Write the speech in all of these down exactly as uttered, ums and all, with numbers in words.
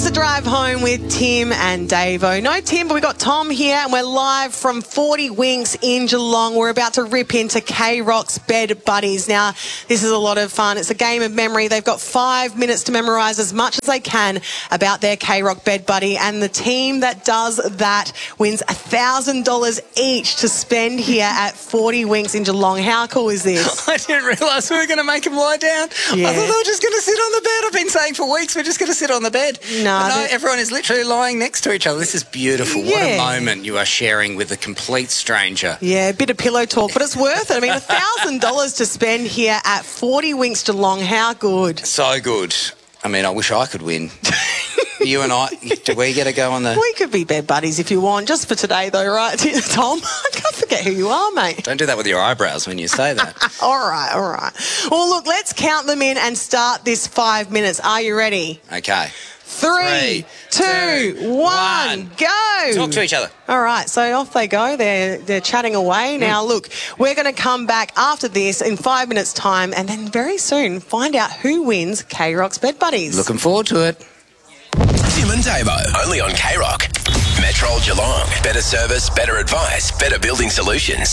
the drive home with Tim and Davo. No Tim, but we got Tom here and we're live from forty Winks in Geelong. We're about to rip into K-Rock's Bed Buddies. Now, this is a lot of fun. It's a game of memory. They've got five minutes to memorise as much as they can about their K-Rock Bed Buddy, and the team that does that wins one thousand dollars each to spend here at forty Winks in Geelong. How cool is this? I didn't realise we were going to make them lie down. Yeah. I thought they were just going to sit on the bed. I've been saying for weeks we're just going to sit on the bed. No, but no, everyone is literally lying next to each other. This is beautiful. Yeah. What a moment you are sharing with a complete stranger. Yeah, a bit of pillow talk, but it's worth it. I mean, one thousand dollars to spend here at forty Winks Geelong. How good? So good. I mean, I wish I could win. You and I, do we get to go on the... We could be bed buddies if you want, just for today though, right, Tom? I can't forget who you are, mate. Don't do that with your eyebrows when you say that. all right, all right. Well, look, let's count them in and start this five minutes. Are you ready? Okay. Three, Three two, two, one, one. go. Talk to each other. All right, so off they go. They're they're chatting away. Mm. Now, look, we're going to come back after this in five minutes' time, and then very soon find out who wins K-Rock's Bed Buddies. Looking forward to it. Tim and Davo, only on K-Rock. Metro Geelong. Better service, better advice, better building solutions.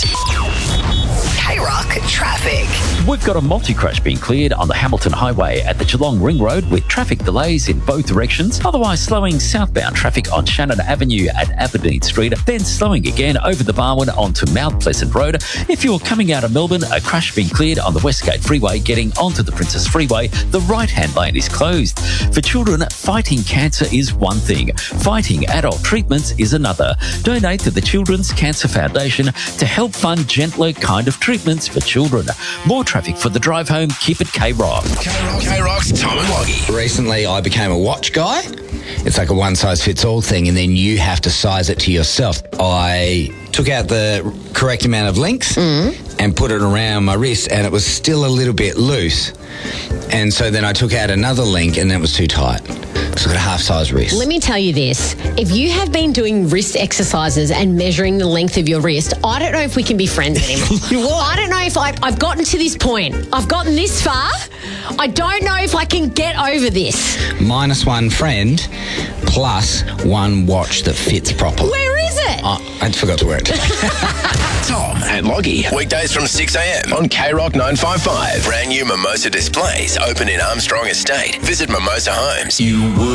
K-Rock traffic. We've got a multi-crash being cleared on the Hamilton Highway at the Geelong Ring Road with traffic delays in both directions, otherwise slowing southbound traffic on Shannon Avenue at Aberdeen Street, then slowing again over the Barwon onto Mount Pleasant Road. If you're coming out of Melbourne, a crash being cleared on the Westgate Freeway getting onto the Princess Freeway. The right-hand lane is closed. For children, fighting cancer is one thing. Fighting adult treatments is another. Donate to the Children's Cancer Foundation to help fund gentler kind of treatments for children. More traffic for the drive home. Keep it K-Rock. K-Rock. K-Rock's Tom and Loggy. Recently, I became a watch guy. It's like a one-size-fits-all thing, and then you have to size it to yourself. I took out the correct amount of links mm. and put it around my wrist, and it was still a little bit loose. And so then I took out another link, and that was too tight. So I got a half-size wrist. Let me tell you this. If you have been doing wrist exercises and measuring the length of your wrist, I don't know if we can be friends anymore. I don't know if I, I've gotten to this point. I've gotten this far. I don't know if I can get over this. Minus one friend, plus one watch that fits properly. Where is it? Uh, I forgot to wear it. Tom and Loggy. Weekdays from six a.m. on K-Rock nine fifty-five. Brand new Mimosa displays open in Armstrong Estate. Visit Mimosa Homes. You would.